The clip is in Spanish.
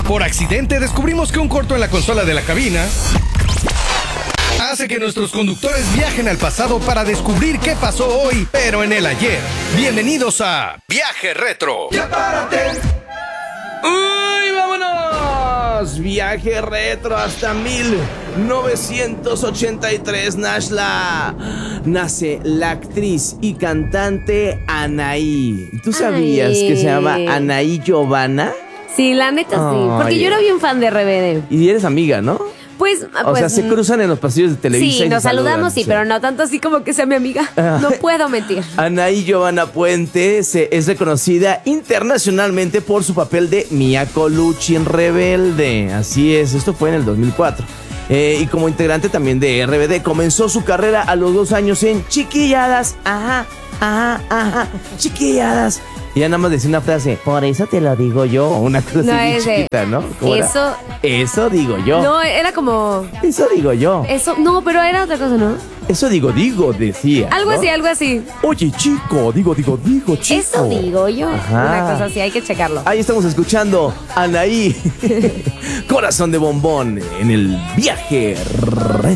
Por accidente descubrimos que un corto en la consola de la cabina hace que nuestros conductores viajen al pasado para descubrir qué pasó hoy, pero en el ayer. Bienvenidos a Viaje Retro. ¡Ya párate! ¡Uy, vámonos! Viaje retro hasta 1983, Nashla. Nace la actriz y cantante Anaí. ¿Tú sabías que se llama Anaí Giovanna? Sí, la neta sí, porque yo era bien fan de RBD. Y eres amiga, ¿no? Pues, O sea, se cruzan en los pasillos de Televisa. Sí, y nos se saludamos, sí, pero no tanto así como que sea mi amiga. No puedo mentir. Anaí Giovanna Puente es reconocida internacionalmente por su papel de Mia Colucci en Rebelde. Así es, esto fue en el 2004. Y como integrante también de RBD, comenzó su carrera a los 2 años en Chiquilladas. Ajá, Chiquilladas. Y ya nada más decía una frase, por eso te lo digo yo. O una cosa así chiquita, ¿no? Eso. Eso digo yo. No, era como. Eso digo yo. Eso, no, pero era otra cosa, ¿no? Eso digo, decía. Algo ¿no? así, algo así. Oye, chico, digo, chico. Eso digo yo. Ajá. Una cosa así, hay que checarlo. Ahí estamos escuchando a Anaí. Corazón de bombón en el viaje retro.